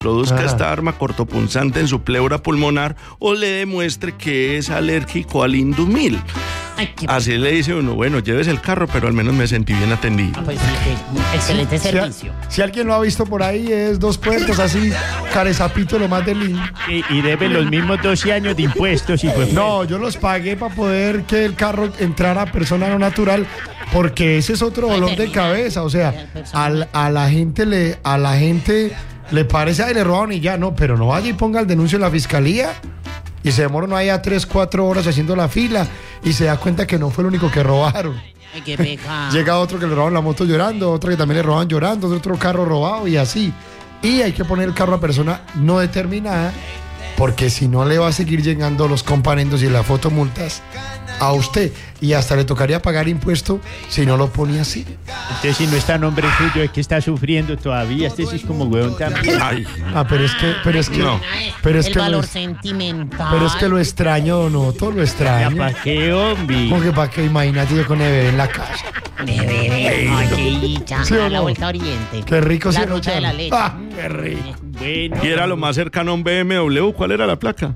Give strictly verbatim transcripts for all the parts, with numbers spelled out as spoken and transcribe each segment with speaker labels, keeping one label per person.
Speaker 1: Produzca
Speaker 2: Ajá.
Speaker 1: esta arma cortopunzante en su pleura pulmonar o le demuestre que es alérgico al Indumil.
Speaker 3: Ay, qué
Speaker 1: Así le dice uno, bueno, lleves el carro, pero al menos me sentí bien atendido.
Speaker 3: Pues sí, que excelente
Speaker 2: Si, a-
Speaker 3: servicio.
Speaker 2: si alguien lo ha visto por ahí, es dos puertas así, carezapito lo más de lindo.
Speaker 4: Y, y debe los mismos doce años de impuestos y pues.
Speaker 2: No, yo los pagué para poder que el carro entrara a persona no natural, porque ese es otro dolor de cabeza. O sea, al- a la gente le, a la gente le parece, ay, le robaron y ya, no, pero no vaya y ponga el denuncio en la fiscalía y se demora uno ahí a tres, cuatro horas haciendo la fila y se da cuenta que no fue el único que robaron.
Speaker 3: Ay, qué pecado.
Speaker 2: Llega otro que le roban la moto llorando, otro que también le roban llorando, otro carro robado y así. Y hay que poner el carro a persona no determinada, porque si no le va a seguir llegando los comparendos y las fotomultas a usted. Y hasta le tocaría pagar impuesto si no lo pone así.
Speaker 4: Entonces, si no está a nombre suyo, es que está sufriendo todavía. Este sí es como huevón también.
Speaker 1: Ay,
Speaker 2: Ah, pero es que, pero es que,
Speaker 1: No.
Speaker 2: pero es
Speaker 3: el
Speaker 2: que lo,
Speaker 3: valor
Speaker 2: es-
Speaker 3: sentimental.
Speaker 2: pero es que lo extraño, no, todo lo
Speaker 4: Ya,
Speaker 2: extraño.
Speaker 4: ¿para qué, hombre?
Speaker 2: Como que para que imagínate yo con el bebé en la casa.
Speaker 3: De bebé. Ay, qué dicha.
Speaker 2: ¿Sí o
Speaker 3: A la
Speaker 2: no?
Speaker 3: vuelta a Oriente.
Speaker 2: Qué rico,
Speaker 3: La
Speaker 2: ¿sí o no,
Speaker 3: ruta de la
Speaker 2: Charlie?
Speaker 3: leche.
Speaker 2: Ah, qué rico.
Speaker 4: Bueno.
Speaker 1: y era lo más cercano a un B M W. ¿Cuál era la placa?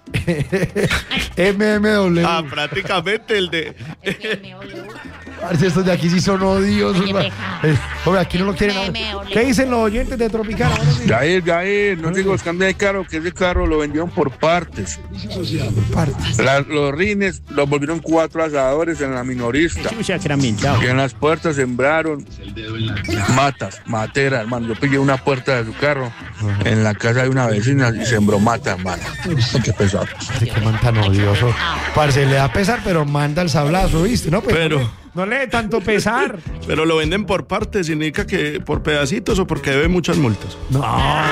Speaker 2: M M W.
Speaker 1: Ah, prácticamente el de...
Speaker 2: Parce, estos de aquí sí son odiosos.
Speaker 3: Qué
Speaker 2: ma.
Speaker 3: pecado.
Speaker 2: Eh, Hombre, aquí no lo quieren.
Speaker 3: Me, me, ole.
Speaker 2: ¿Qué dicen los oyentes de Tropicana? Buenos días.
Speaker 5: Jair, Jair, no digo cambia de carro, que ese carro lo vendieron por partes.
Speaker 2: Partes.
Speaker 5: La- los rines los volvieron cuatro asadores en la minorista.
Speaker 4: Es un sacramentado.
Speaker 5: Y en las puertas sembraron matas, matera, hermano. Yo pillé una puerta de su carro en la casa de una vecina y sembró mata, hermano. Qué pesado.
Speaker 2: Ay, qué man tan odioso. Parce, le da pesar, pero manda el sablazo, ¿viste? No, pues,
Speaker 1: Pero-
Speaker 2: no, le, no le dé tanto pesar.
Speaker 1: Pero lo venden por partes, significa que por pedacitos o porque debe muchas multas.
Speaker 2: No.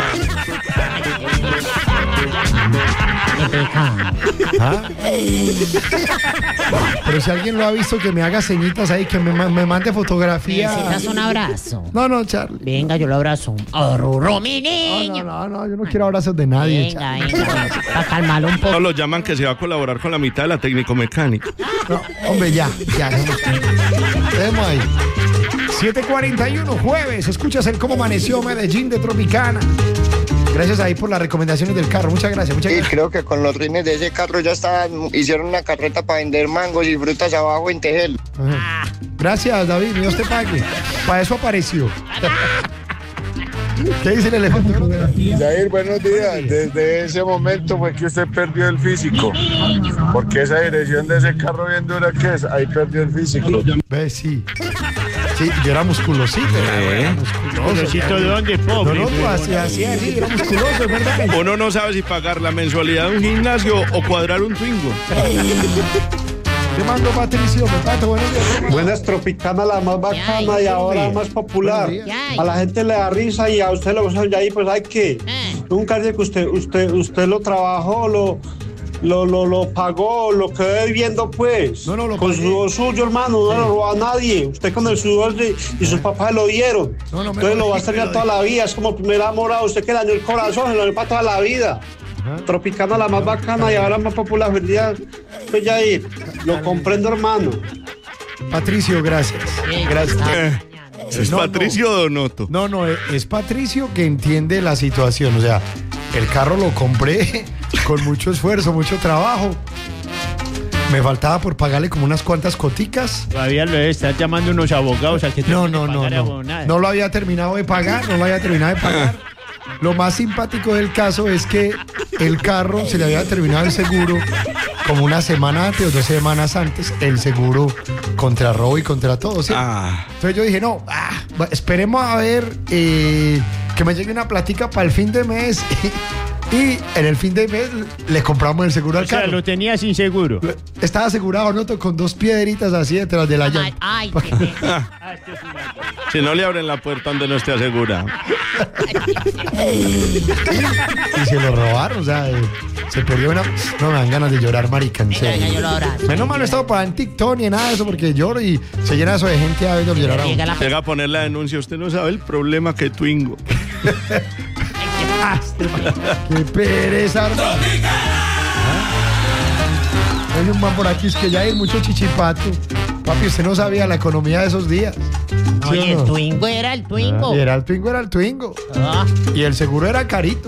Speaker 3: Qué pecado.
Speaker 2: ¿Ah? Pero si alguien lo ha visto, que me haga señitas ahí, que me, ma- me mande fotografía.
Speaker 3: ¿Necesitas un abrazo?
Speaker 2: No, no, Charlie.
Speaker 3: Venga, yo lo abrazo. ¡Arrurro, mi
Speaker 2: No,
Speaker 3: niño!
Speaker 2: no, no, yo no quiero abrazos de nadie.
Speaker 3: Venga,
Speaker 2: Charlie.
Speaker 3: venga. Para calmarlo un
Speaker 1: Todos
Speaker 3: poco.
Speaker 1: lo llaman que se va a colaborar con la mitad de la técnico mecánica.
Speaker 2: No, hombre, ya, ya. Dejemos ahí. siete cuarenta y uno, jueves. Escuchas el Cómo Amaneció Medellín de Tropicana. Gracias ahí por las recomendaciones del carro. Muchas gracias, muchas
Speaker 6: Sí,
Speaker 2: gracias.
Speaker 6: creo que con los rines de ese carro ya estaban, hicieron una carreta para vender mangos y frutas abajo en Tejel.
Speaker 2: Ajá. Gracias, David. Dios te pague. Para eso apareció. ¿Qué dice el elefante?
Speaker 5: Jair, buenos días. Desde ese momento fue que usted perdió el físico. Porque esa dirección de ese carro bien dura que es, ahí perdió el físico.
Speaker 2: Ve, sí. Sí, yo era musculosito. Era musculoso.
Speaker 4: ¿Pobrecito dónde,
Speaker 2: No,
Speaker 4: pobre?
Speaker 2: no, tú
Speaker 4: huevón?
Speaker 2: hacías así, así, era musculoso, es verdad.
Speaker 1: Uno no sabe si pagar la mensualidad de un gimnasio o cuadrar un Twingo.
Speaker 2: Te mando, Patricio, me pato, buenos días.
Speaker 7: Buenas Tropicana, la más bacana
Speaker 3: Ay,
Speaker 7: y ahora
Speaker 2: días.
Speaker 7: más popular.
Speaker 2: Buenos días.
Speaker 3: Ay.
Speaker 7: A la gente le da risa y a usted lo gozan ya ahí, pues hay que.
Speaker 3: Eh.
Speaker 7: Nunca dice que usted, usted, usted lo trabajó, lo, lo, lo, lo pagó, lo quedó viviendo, pues.
Speaker 2: No, no, lo
Speaker 7: con
Speaker 2: pagué.
Speaker 7: sudor suyo, hermano, no lo robó a nadie. Usted con el sudor de, y sus papás lo dieron.
Speaker 2: No, no, me
Speaker 7: Entonces
Speaker 2: lo
Speaker 7: lo va a
Speaker 2: dije, me
Speaker 7: extrañar
Speaker 2: lo
Speaker 7: toda la vida. Es como primer amor a usted que dañó el corazón, se lo dañó para toda la vida. Tropicana, la más bacana y ahora más popular. Feliz día, pues ya ir. Lo comprendo, hermano.
Speaker 2: Patricio, gracias. Gracias.
Speaker 1: Eh, ¿Es
Speaker 2: No,
Speaker 1: Patricio Donoto?
Speaker 2: No, no, es- es Patricio que entiende la situación. O sea, el carro lo compré con mucho esfuerzo, mucho trabajo. Me faltaba por pagarle como unas cuantas coticas.
Speaker 4: Todavía lo están llamando unos abogados a que
Speaker 2: No,
Speaker 4: termine
Speaker 2: no,
Speaker 4: de
Speaker 2: no,
Speaker 4: pagar
Speaker 2: no.
Speaker 4: abonada.
Speaker 2: No lo había terminado de pagar, no lo había terminado de pagar. Lo más simpático del caso es que el carro se le había terminado el seguro como una semana antes o dos semanas antes, el seguro contra robo y contra todo, ¿sí?
Speaker 1: Ah,
Speaker 2: Entonces yo dije, no, ah, va- esperemos a ver eh, que me llegue una platica para el fin de mes y en el fin de mes le compramos el seguro
Speaker 4: O
Speaker 2: al
Speaker 4: sea,
Speaker 2: carro.
Speaker 4: lo tenía sin seguro.
Speaker 2: Estaba asegurado, ¿no? Con dos piedritas así detrás de la
Speaker 3: Ay,
Speaker 2: llanta.
Speaker 3: ay, qué pecado.
Speaker 1: si no le abren la puerta donde no esté asegurado.
Speaker 2: Y se lo robaron, o sea, eh, se perdió una... No, me dan ganas de llorar, marica, en
Speaker 3: Venga, venga, yo
Speaker 2: serio.
Speaker 3: lo abrazo.
Speaker 2: Menos mal no he estado para en TikTok ni en nada de eso porque lloro y se llena eso de gente a ver llorar a uno.
Speaker 3: Llega la
Speaker 1: Llega a poner la denuncia. Usted no sabe el problema que Twingo.
Speaker 2: ¡Qué pereza, hermano! ¿Ah? Hay un man por aquí, es que ya hay mucho chichipato. Papi, usted no sabía la economía de esos días. ¿sí
Speaker 3: Oye,
Speaker 2: o no?
Speaker 3: el Twingo era el Twingo.
Speaker 2: Y era el Twingo, era el Twingo.
Speaker 3: Ah.
Speaker 2: Y el seguro era carito.